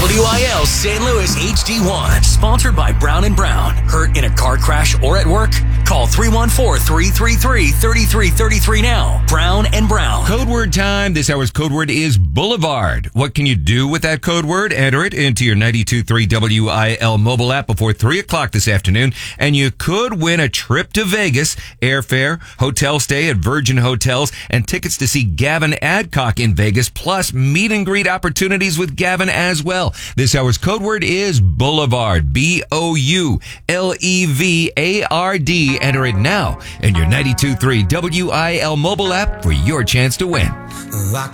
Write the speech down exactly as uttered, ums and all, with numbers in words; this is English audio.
W I L Saint Louis H D one. Sponsored by Brown and Brown. Hurt in a car crash or at work? Call three one four, three three three, three three three three now. Brown and Brown. Code word time. This hour's code word is Boulevard. What can you do with that code word? Enter it into your ninety-two point three W I L mobile app before three o'clock this afternoon, and you could win a trip to Vegas, airfare, hotel stay at Virgin Hotels, and tickets to see Gavin Adcock in Vegas, plus meet and greet opportunities with Gavin as well. This hour's code word is Boulevard. B O U L E V A R D. Enter it now in your ninety-two point three W I L mobile app for your chance to win. I